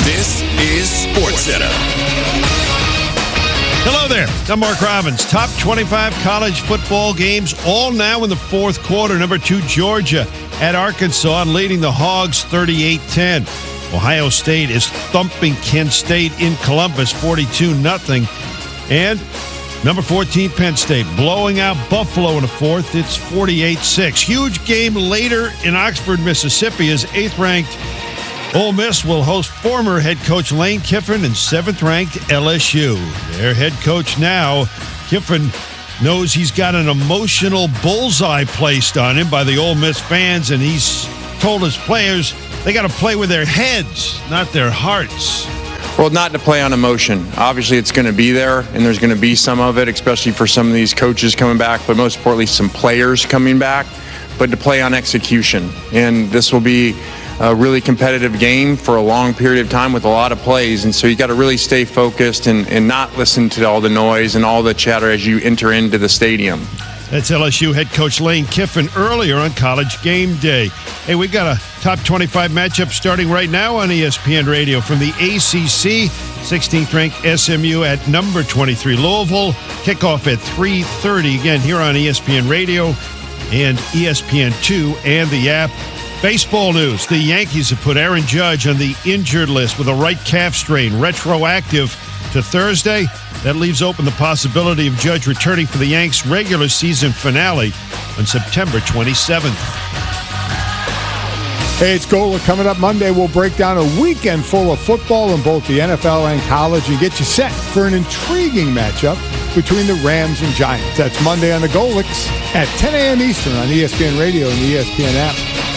This is SportsCenter. Hello there. I'm Mark Robbins. Top 25 college football games, all now in the fourth quarter. Number 2, Georgia at Arkansas, leading the Hogs 38-10. Ohio State is thumping Kent State in Columbus 42-0. And number 14, Penn State, blowing out Buffalo in the fourth. It's 48-6. Huge game later in Oxford, Mississippi, as 8th-ranked Ole Miss will host former head coach Lane Kiffin and 7th-ranked LSU. Their head coach now, Kiffin, knows he's got an emotional bullseye placed on him by the Ole Miss fans, and he's told his players they got to play with their heads, not their hearts. Well, not to play on emotion. Obviously, it's going to be there, and there's going to be some of it, especially for some of these coaches coming back, but most importantly, some players coming back, but to play on execution. And this will be a really competitive game for a long period of time with a lot of plays, and so you got to really stay focused and not listen to all the noise and all the chatter as you enter into the stadium. That's LSU head coach Lane Kiffin earlier on College Game Day. Hey, we got a top 25 matchup starting right now on ESPN Radio from the ACC. 16th-ranked SMU at number 23 Louisville. Kickoff at 3:30 again here on ESPN Radio and ESPN2 and the app. Baseball news. The Yankees have put Aaron Judge on the injured list with a right calf strain, retroactive to Thursday. That leaves open the possibility of Judge returning for the Yanks' regular season finale on September 27th. Hey, it's Golic. Coming up Monday, we'll break down a weekend full of football in both the NFL and college and get you set for an intriguing matchup between the Rams and Giants. That's Monday on the Golics at 10 a.m. Eastern on ESPN Radio and the ESPN app.